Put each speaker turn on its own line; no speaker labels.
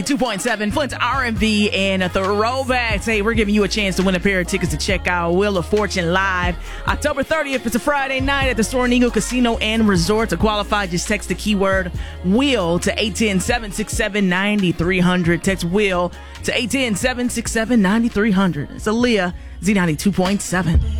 2.7 Flint's R&B and throwbacks. Hey, we're giving you a chance to win a pair of tickets to check out Wheel of Fortune live October 30th. It's a Friday night at the Soaring Eagle Casino and Resort. To qualify, just text the keyword WHEEL to 810-767-9300. Text WHEEL to 810-767-9300. It's Aaliyah, Z92.7.